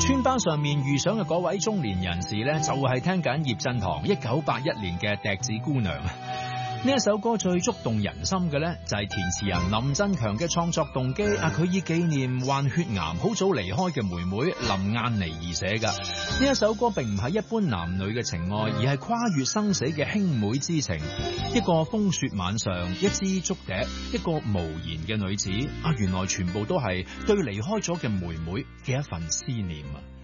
村巴上面遇上嘅嗰位中年人士呢，就係聽緊葉振棠1981年嘅《笛子姑娘》。呢一首歌最觸動人心嘅呢，就係填詞人林振強嘅創作動機。佢以紀念患血癌好早離開嘅妹妹林雁妮而寫噶。呢一首歌並唔係一般男女嘅情愛，而係跨越生死嘅兄妹之情。一個風雪晚上，一支竹笛，一個無言嘅女子。原來全部都係對離開咗嘅妹妹嘅一份思念啊！